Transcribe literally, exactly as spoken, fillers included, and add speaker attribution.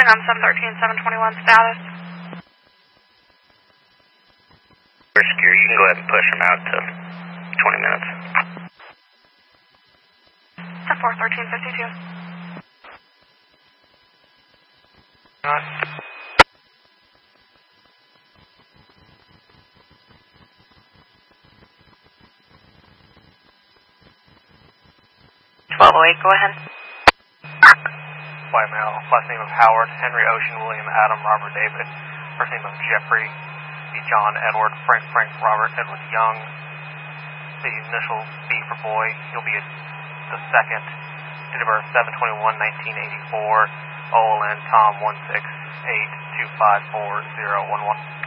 Speaker 1: calling on seven thirteen, seven twenty-one status.
Speaker 2: Rescue, you can go ahead and push them out to twenty minutes.
Speaker 1: ten four, thirteen fifty-two. twelve oh eight, go ahead.
Speaker 3: White male, last name of Howard, Henry Ocean, William Adam, Robert David, first name of Jeffrey, B. John Edward, Frank Frank Robert Edward Young, the initial B for boy, he'll be at the second, date of birth seven twenty-one nineteen eighty-four, O L N Tom one six eight two five four zero one one.